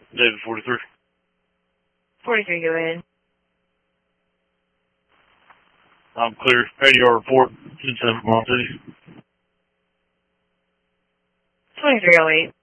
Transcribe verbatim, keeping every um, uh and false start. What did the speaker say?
David forty-three. forty-three, go ahead. I'm clear. Radio report. ten seven Mall City. twenty-three oh eight.